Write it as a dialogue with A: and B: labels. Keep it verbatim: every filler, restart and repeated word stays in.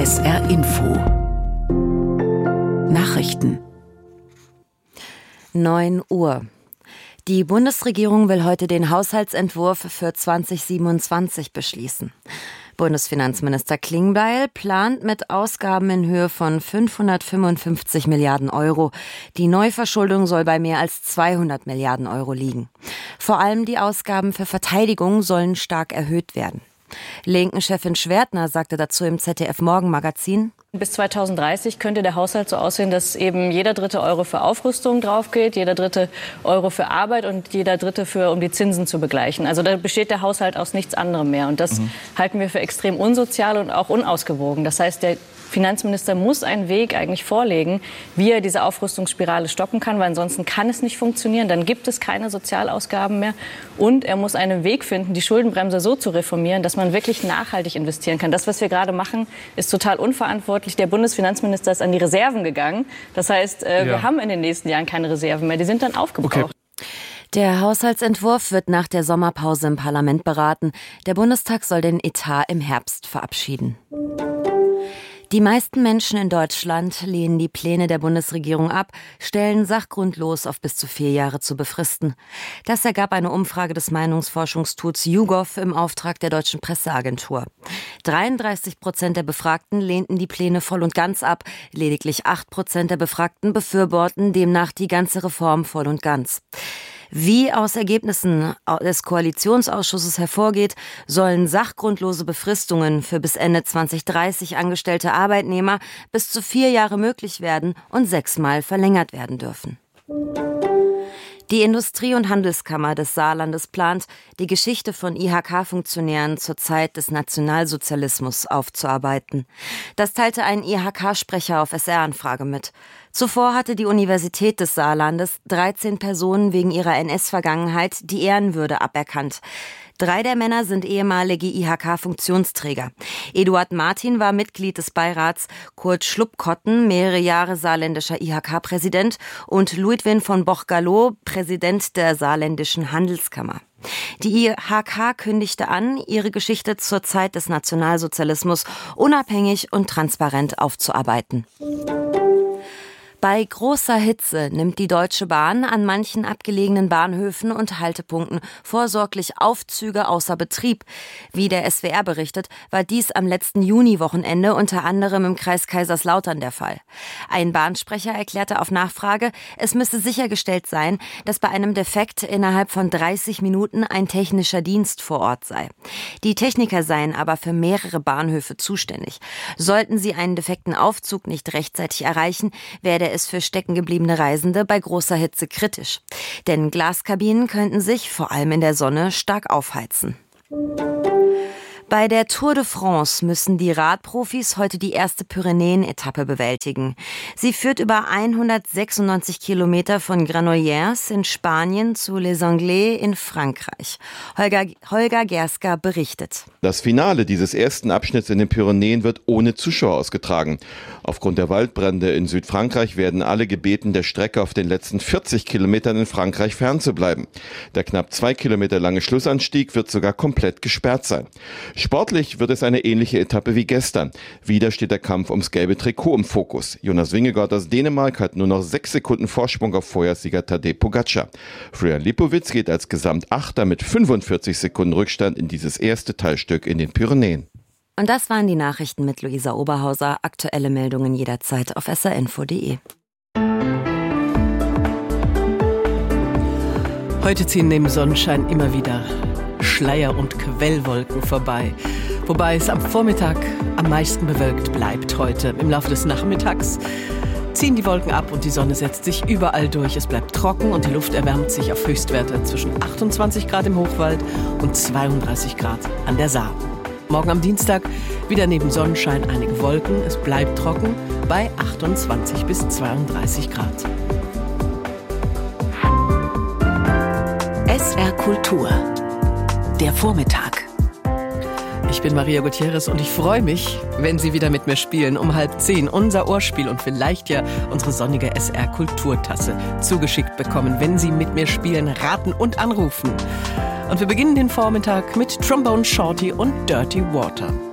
A: S R Info Nachrichten.
B: neun Uhr. Die Bundesregierung will heute den Haushaltsentwurf für zwanzig siebenundzwanzig beschließen. Bundesfinanzminister Klingbeil plant mit Ausgaben in Höhe von fünfhundertfünfundfünfzig Milliarden Euro. Die Neuverschuldung soll bei mehr als zweihundert Milliarden Euro liegen. Vor allem die Ausgaben für Verteidigung sollen stark erhöht werden. Linken-Chefin Schwertner sagte dazu im Z D F-Morgenmagazin:
C: Bis zweitausenddreißig könnte der Haushalt so aussehen, dass eben jeder dritte Euro für Aufrüstung drauf geht, jeder dritte Euro für Arbeit und jeder dritte für, um die Zinsen zu begleichen. Also da besteht der Haushalt aus nichts anderem mehr. Und das mhm. halten wir für extrem unsozial und auch unausgewogen. Das heißt, der Finanzminister muss einen Weg eigentlich vorlegen, wie er diese Aufrüstungsspirale stoppen kann, weil ansonsten kann es nicht funktionieren. Dann gibt es keine Sozialausgaben mehr. Und er muss einen Weg finden, die Schuldenbremse so zu reformieren, dass man wirklich nachhaltig investieren kann. Das, was wir gerade machen, ist total unverantwortlich. Der Bundesfinanzminister ist an die Reserven gegangen. Das heißt, äh, ja. wir haben in den nächsten Jahren keine Reserven mehr. Die sind dann aufgebraucht.
B: Okay. Der Haushaltsentwurf wird nach der Sommerpause im Parlament beraten. Der Bundestag soll den Etat im Herbst verabschieden. Die meisten Menschen in Deutschland lehnen die Pläne der Bundesregierung ab, stellen sachgrundlos auf bis zu vier Jahre zu befristen. Das ergab eine Umfrage des Meinungsforschungstools YouGov im Auftrag der Deutschen Presseagentur. dreiunddreißig Prozent der Befragten lehnten die Pläne voll und ganz ab. Lediglich acht Prozent der Befragten befürworten demnach die ganze Reform voll und ganz. Wie aus Ergebnissen des Koalitionsausschusses hervorgeht, sollen sachgrundlose Befristungen für bis Ende zwanzig dreißig angestellte Arbeitnehmer bis zu vier Jahre möglich werden und sechsmal verlängert werden dürfen. Die Industrie- und Handelskammer des Saarlandes plant, die Geschichte von I H K-Funktionären zur Zeit des Nationalsozialismus aufzuarbeiten. Das teilte ein I H K-Sprecher auf S R-Anfrage mit. Zuvor hatte die Universität des Saarlandes dreizehn Personen wegen ihrer N S-Vergangenheit die Ehrenwürde aberkannt. Drei der Männer sind ehemalige I H K-Funktionsträger. Eduard Martin war Mitglied des Beirats, Kurt Schluppkotten, mehrere Jahre saarländischer I H K-Präsident und Ludwin von Boch-Gallo, Präsident der saarländischen Handelskammer. Die I H K kündigte an, ihre Geschichte zur Zeit des Nationalsozialismus unabhängig und transparent aufzuarbeiten. Bei großer Hitze nimmt die Deutsche Bahn an manchen abgelegenen Bahnhöfen und Haltepunkten vorsorglich Aufzüge außer Betrieb. Wie der S W R berichtet, war dies am letzten Juniwochenende unter anderem im Kreis Kaiserslautern der Fall. Ein Bahnsprecher erklärte auf Nachfrage, es müsse sichergestellt sein, dass bei einem Defekt innerhalb von dreißig Minuten ein technischer Dienst vor Ort sei. Die Techniker seien aber für mehrere Bahnhöfe zuständig. Sollten sie einen defekten Aufzug nicht rechtzeitig erreichen, werde ist für steckengebliebene Reisende bei großer Hitze kritisch. Denn Glaskabinen könnten sich, vor allem in der Sonne, stark aufheizen. Bei der Tour de France müssen die Radprofis heute die erste Pyrenäen-Etappe bewältigen. Sie führt über hundertsechsundneunzig Kilometer von Granollers in Spanien zu Les Anglais in Frankreich. Holger, Holger Gerska berichtet.
D: Das Finale dieses ersten Abschnitts in den Pyrenäen wird ohne Zuschauer ausgetragen. Aufgrund der Waldbrände in Südfrankreich werden alle gebeten, der Strecke auf den letzten vierzig Kilometern in Frankreich fernzubleiben. Der knapp zwei Kilometer lange Schlussanstieg wird sogar komplett gesperrt sein. Sportlich wird es eine ähnliche Etappe wie gestern. Wieder steht der Kampf ums gelbe Trikot im Fokus. Jonas Vingegaard aus Dänemark hat nur noch sechs Sekunden Vorsprung auf Vorjahrssieger Tadej Pogačar. Florian Lipowitz geht als Gesamtachter mit fünfundvierzig Sekunden Rückstand in dieses erste Teilstück in den Pyrenäen.
B: Und das waren die Nachrichten mit Luisa Oberhauser. Aktuelle Meldungen jederzeit auf s r info punkt d e.
A: Heute ziehen neben Sonnenschein immer wieder Schleier- und Quellwolken vorbei. Wobei es am Vormittag am meisten bewölkt bleibt heute. Im Laufe des Nachmittags ziehen die Wolken ab und die Sonne setzt sich überall durch. Es bleibt trocken und die Luft erwärmt sich auf Höchstwerte zwischen achtundzwanzig Grad im Hochwald und zweiunddreißig Grad an der Saar. Morgen am Dienstag wieder neben Sonnenschein einige Wolken. Es bleibt trocken bei achtundzwanzig bis zweiunddreißig Grad.
E: S R Kultur. Der Vormittag.
A: Ich bin Maria Gutierrez und ich freue mich, wenn Sie wieder mit mir spielen. Um halb zehn unser Ohrspiel und vielleicht ja unsere sonnige S R Kulturtasse zugeschickt bekommen, wenn Sie mit mir spielen, raten und anrufen. Und wir beginnen den Vormittag mit Trombone Shorty und Dirty Water.